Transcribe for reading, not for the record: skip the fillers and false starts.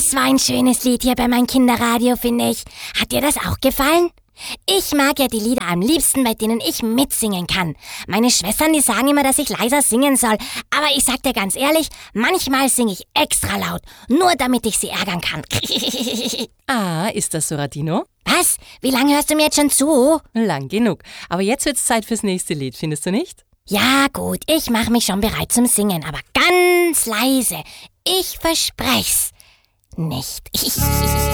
Das war ein schönes Lied hier bei meinem Kinderradio, finde ich. Hat dir das auch gefallen? Ich mag ja die Lieder am liebsten, bei denen ich mitsingen kann. Meine Schwestern, die sagen immer, dass ich leiser singen soll. Aber ich sag dir ganz ehrlich, manchmal singe ich extra laut, nur damit ich sie ärgern kann. Ah, ist das so, Radino? Was? Wie lange hörst du mir jetzt schon zu? Lang genug. Aber jetzt wird's Zeit fürs nächste Lied, findest du nicht? Ja gut, ich mache mich schon bereit zum Singen, aber ganz leise. Ich versprech's nicht.